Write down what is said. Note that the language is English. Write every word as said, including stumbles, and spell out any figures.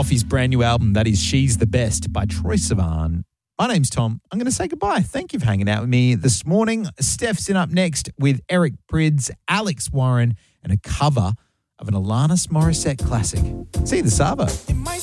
off his brand new album, that is She's the Best by Troye Sivan. My name's Tom. I'm going to say goodbye. Thank you for hanging out with me this morning. Steph's in up next with Eric Prydz, Alex Warren, and a cover of an Alanis Morissette classic. See you this Savo.